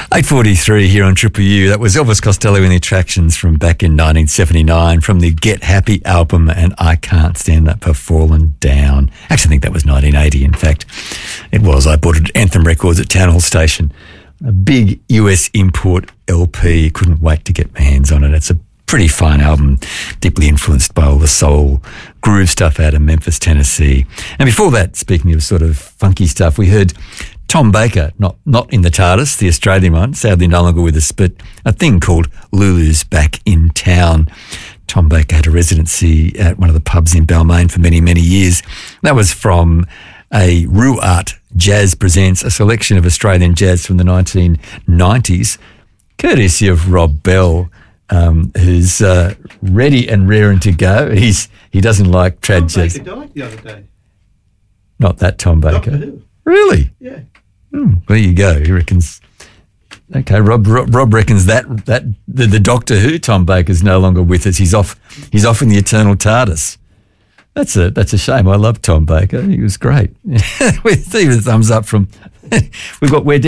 8:43 here on Triple U. That was Elvis Costello in the Attractions from back in 1979 from the Get Happy album, and I Can't Stand Up for Falling Down. Actually, I think that was 1980, in fact. It was. I bought it at Anthem Records at Town Hall Station. A big US import LP. Couldn't wait to get my hands on it. It's a pretty fine album, deeply influenced by all the soul groove stuff out of Memphis, Tennessee. And before that, speaking of sort of funky stuff, we heard Tom Baker, not in the TARDIS, the Australian one, sadly no longer with us, but a thing called Lulu's Back in Town. Tom Baker had a residency at one of the pubs in Balmain for many, many years. That was from a Ruart Jazz Presents, a selection of Australian jazz from the 1990s, courtesy of Rob Bell, who's ready and raring to go. He doesn't like trad jazz. Tom Baker died the other day. Not that Tom Baker. Doctor Who. Really? Yeah. There you go. He reckons. Okay, Rob reckons that the Doctor Who Tom Baker's no longer with us. He's off in the eternal TARDIS. That's a shame. I love Tom Baker. He was great. We see the thumbs up from. We've got